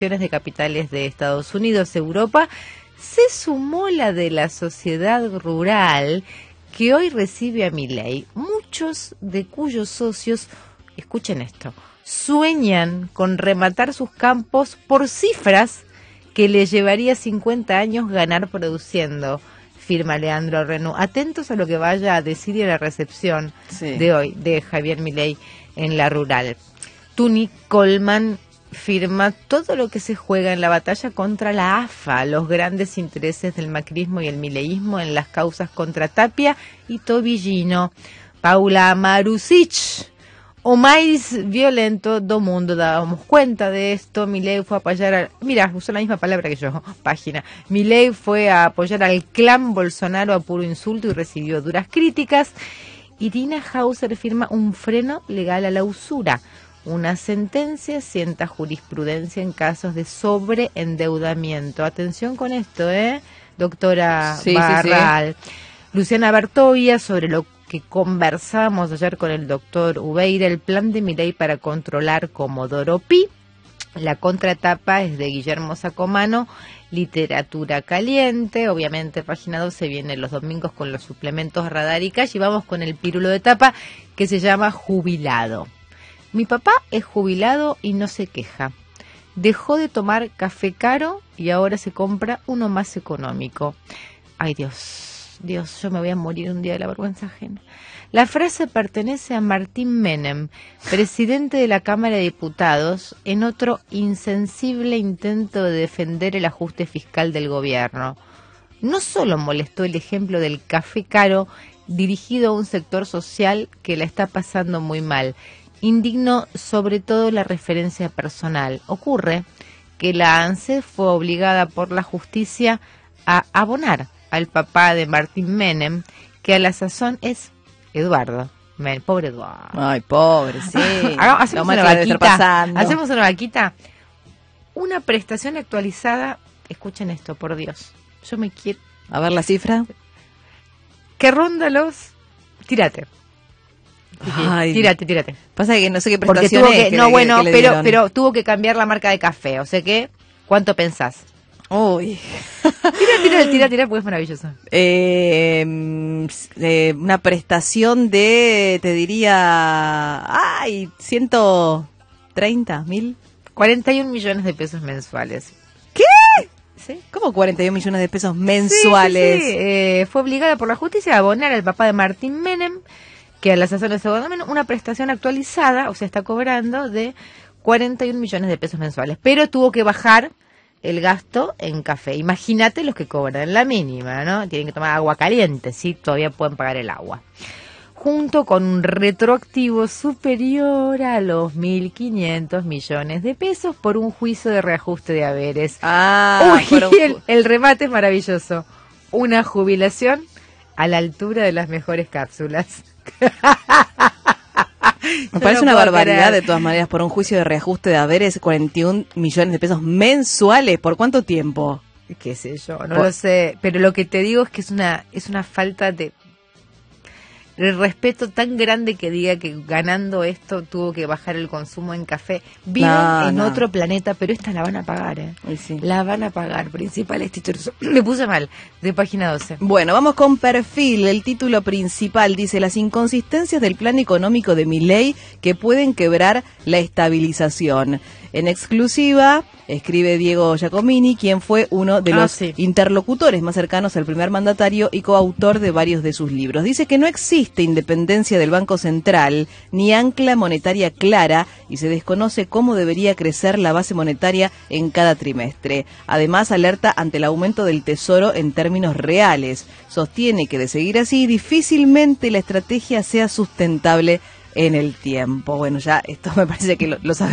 de capitales de Estados Unidos, Europa, se sumó la de la sociedad rural que hoy recibe a Milei, muchos de cuyos socios, escuchen esto, sueñan con rematar sus campos por cifras que les llevaría 50 años ganar produciendo, firma Leandro Renú. Atentos a lo que vaya a decir y a la recepción de hoy de Javier Milei en la rural. Tuni Coleman firma todo lo que se juega en la batalla contra la AFA, los grandes intereses del macrismo y el mileísmo en las causas contra Tapia y Tobillino. Paula Marusic, o máis violento do mundo, dábamos cuenta de esto. Milei fue a apoyar mira, usó la misma palabra que yo, página. Milei fue a apoyar al clan Bolsonaro a puro insulto y recibió duras críticas. Irina Hauser firma un freno legal a la usura. Una sentencia sienta jurisprudencia en casos de sobreendeudamiento. Atención con esto, doctora Barral. Sí. Luciana Bertoia, sobre lo que conversamos ayer con el doctor Ubeira, el plan de Milei para controlar Comodoro Pi. La contratapa es de Guillermo Sacomano, Literatura Caliente. Obviamente, página 12 viene los domingos con los suplementos Radar y Cash. Y vamos con el pírulo de tapa que se llama Jubilado. Mi papá es jubilado y no se queja. Dejó de tomar café caro y ahora se compra uno más económico. Ay, Dios, yo me voy a morir un día de la vergüenza ajena. La frase pertenece a Martín Menem, presidente de la Cámara de Diputados, en otro insensible intento de defender el ajuste fiscal del gobierno. No solo molestó el ejemplo del café caro dirigido a un sector social que la está pasando muy mal, indignó sobre todo la referencia personal. Ocurre que la ANSES fue obligada por la justicia a abonar al papá de Martín Menem, que a la sazón es Eduardo. Pobre Eduardo. Ay, pobre, sí. Hacemos una vaquita. Hacemos una vaquita. Una prestación actualizada. Escuchen esto, por Dios. Yo me quiero. A ver la cifra. Que ronda los. Tírate. Ay, tírate. Pasa que no sé qué prestación es. Pero tuvo que cambiar la marca de café. O sea que, ¿cuánto pensás? Uy. Tira, porque es maravilloso. Una prestación de, te diría, 130.000. 41 millones de pesos mensuales. ¿Qué? ¿Sí? ¿Cómo 41 millones de pesos mensuales? Sí. Fue obligada por la justicia a abonar al papá de Martín Menem, que a la sazón de una prestación actualizada, o sea, está cobrando de 41 millones de pesos mensuales. Pero tuvo que bajar el gasto en café. Imagínate los que cobran la mínima, ¿no? Tienen que tomar agua caliente, sí, todavía pueden pagar el agua. Junto con un retroactivo superior a los 1.500 millones de pesos por un juicio de reajuste de haberes. El remate es maravilloso. Una jubilación a la altura de las mejores cápsulas. Me parece una barbaridad de todas maneras, por un juicio de reajuste de haberes, 41 millones de pesos mensuales. ¿Por cuánto tiempo? Qué sé yo, no lo sé, pero lo que te digo es que es una falta de respeto tan grande que diga que ganando esto tuvo que bajar el consumo en café. Viven en otro planeta, pero esta la van a pagar, Sí. La van a pagar, principales títulos. Me puse mal, de página 12. Bueno, vamos con Perfil. El título principal dice: las inconsistencias del plan económico de Milei que pueden quebrar la estabilización. En exclusiva, escribe Diego Giacomini, quien fue uno de los interlocutores más cercanos al primer mandatario y coautor de varios de sus libros. Dice que no existe independencia del Banco Central ni ancla monetaria clara y se desconoce cómo debería crecer la base monetaria en cada trimestre. Además, alerta ante el aumento del tesoro en términos reales. Sostiene que de seguir así, difícilmente la estrategia sea sustentable en el tiempo. Bueno, ya esto me parece que lo sabemos.